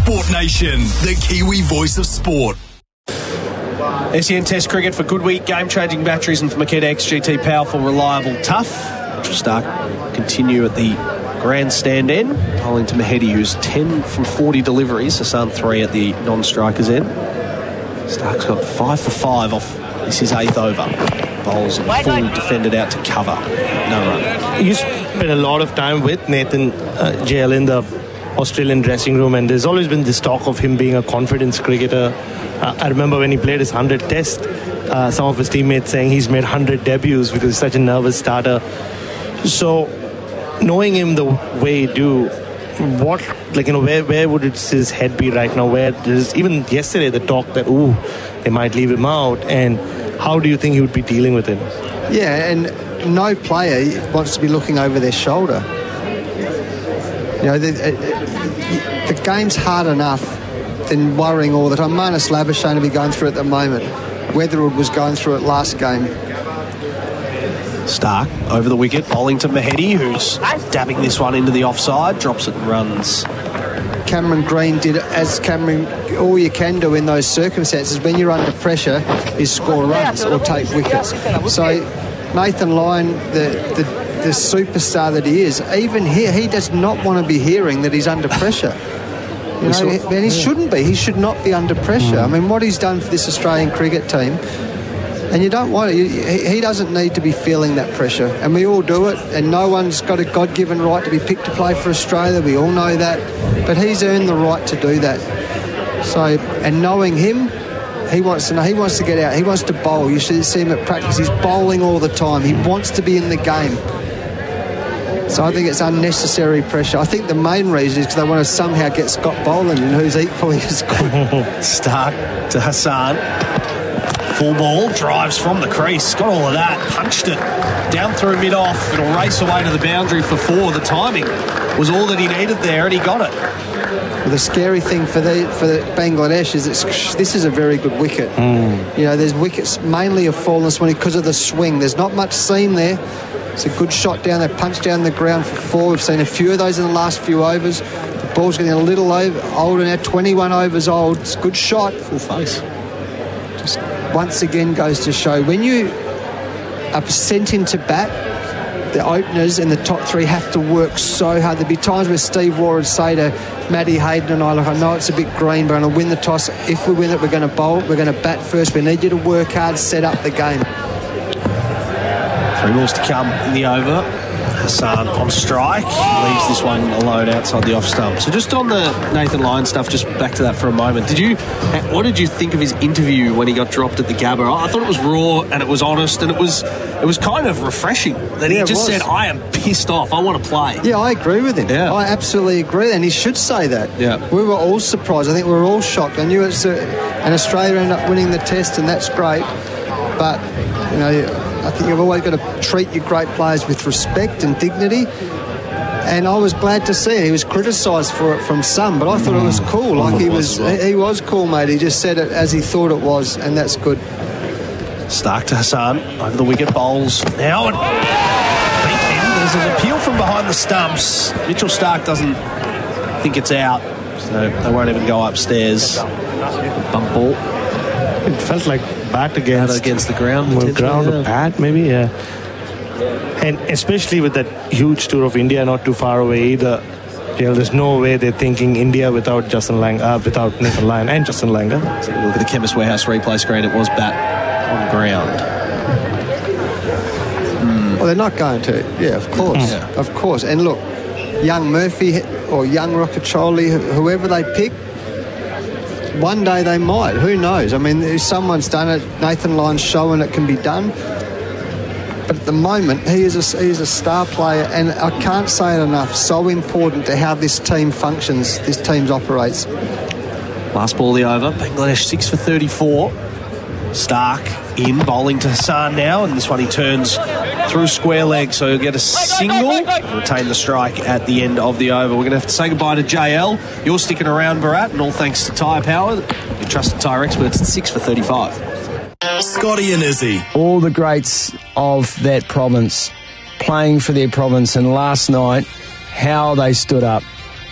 Sport Nation, the Kiwi voice of sport. SEN Test Cricket for good week, game-changing batteries, and for Makita XGT, powerful, reliable, tough. Which will start continue at the grandstand end. Bowling to Mahedi, who's 10 from 40 deliveries. Hassan 3 at the non-strikers end. Stark's got 5 for 5 off. This is 8th over. Bowls and full defended out to cover. No run. You spent a lot of time with Nathan JL in the Australian dressing room, and there's always been this talk of him being a confidence cricketer. I remember when he played his 100th test, some of his teammates saying he's made 100 debuts because he's such a nervous starter. So knowing him the way you do, where would his head be right now? Where there's even yesterday the talk that they might leave him out, and how do you think he would be dealing with him? Yeah, and no player wants to be looking over their shoulder. You know, the game's hard enough than worrying all the time. Marnus Labuschagne to be going through it at the moment. Weatherwood was going through it last game. Stark over the wicket, bowling to Mahedi, who's dabbing this one into the offside, drops it and runs. Cameron Green did as all you can do in those circumstances when you're under pressure is score runs or take wickets. So Nathan Lyon, the superstar that he is, even here, he does not want to be hearing that he's under pressure. You know, and he shouldn't be. He should not be under pressure. I mean, what he's done for this Australian cricket team, and you don't want it. He doesn't need to be feeling that pressure, and we all do it, and no one's got a God-given right to be picked to play for Australia. We all know that, but he's earned the right to do that. So, and knowing him, he wants to get out. He wants to bowl. You should see him at practice. He's bowling all the time. He wants to be in the game. So I think it's unnecessary pressure. I think the main reason is because they want to somehow get Scott Boland in, who's equally as good. Stark to Hassan. Full ball, drives from the crease. Got all of that. Punched it down through mid-off. It'll race away to the boundary for 4. The timing was all that he needed there, and he got it. Well, the scary thing for the Bangladesh is this is a very good wicket. You know, there's wickets mainly have fallen this morning because of the swing. There's not much seam there. It's a good shot down there, punch down the ground for 4. We've seen a few of those in the last few overs. The ball's getting a little older now, 21 overs old. It's a good shot. Full face. Just once again goes to show when you are sent into bat, the openers and the top 3 have to work so hard. There'd be times where Steve Waugh would say to Matty Hayden and I know it's a bit green, but I'm going to win the toss. If we win it, we're going to bowl. We're going to bat first. We need you to work hard, set up the game. 3 balls to come in the over. Hassan on strike. Leaves this one alone outside the off stump. So just on the Nathan Lyon stuff, just back to that for a moment. What did you think of his interview when he got dropped at the Gabba? I thought it was raw and it was honest and it was kind of refreshing that he just said, I am pissed off. I want to play. Yeah, I agree with him. Yeah. I absolutely agree, and he should say that. Yeah. We were all surprised. I think we were all shocked. I knew and Australia ended up winning the test, and that's great. But, you know, I think you've always got to treat your great players with respect and dignity. And I was glad to see it. He was criticised for it from some, but I thought it was cool. Like he was cool, mate. He just said it as he thought it was, and that's good. Stark to Hassan over the wicket, bowls now. There's an appeal from behind the stumps. Mitchell Stark doesn't think it's out, so they won't even go upstairs. Bump ball. It felt like bat against the ground. Or bat, maybe, yeah. And especially with that huge tour of India not too far away either. You know, there's no way they're thinking India without Nathan Lyon and Justin Langer. So look at the Chemist Warehouse replay screen. It was bat on ground. Well, they're not going to. Yeah, of course. Of course. And look, young Murphy or young Rockacholi, whoever they pick, one day they might. Who knows? I mean, if someone's done it, Nathan Lyon's showing it can be done. But at the moment, he is a star player, and I can't say it enough, so important to how this team functions, this team operates. Last ball of the over, Bangladesh 6 for 34. Stark in, bowling to Hassan now, and this one he turns through square leg, so he'll get a single and retain the strike at the end of the over. We're going to have to say goodbye to JL. You're sticking around, Bharat, and all thanks to Tyre Power, your trusted tyre experts at 6 for 35. Scotty and Izzy. All the greats of that province playing for their province, and last night, how they stood up.